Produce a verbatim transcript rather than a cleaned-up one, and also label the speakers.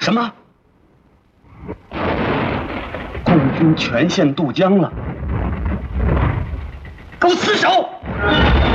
Speaker 1: 什么？共军全线渡江了？给我死守！